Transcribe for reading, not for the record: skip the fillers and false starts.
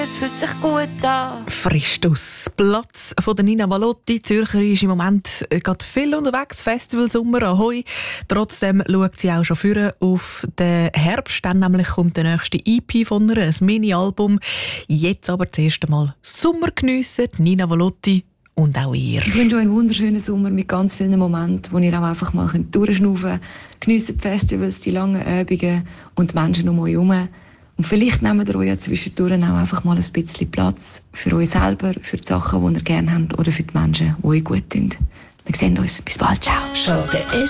Es fühlt sich gut an. Fristus, Platz von der Nina Valotti. Die Zürcherin ist im Moment gerade viel unterwegs, Festival Sommer, ahoi. Trotzdem schaut sie auch schon früher auf den Herbst. Dann nämlich kommt der nächste EP von ihr, ein Mini-Album. Jetzt aber zuerst einmal Sommer geniessen, Nina Valotti und auch ihr. Ich wünsche euch einen wunderschönen Sommer mit ganz vielen Momenten, wo ihr auch einfach mal durchschnaufen könnt. Geniessen die Festivals, die langen Übungen und die Menschen um euch herum. Und vielleicht nehmt ihr euch ja zwischendurch auch einfach mal ein bisschen Platz für euch selber, für die Sachen, die ihr gerne habt oder für die Menschen, die euch gut tun. Wir sehen uns. Bis bald. Ciao.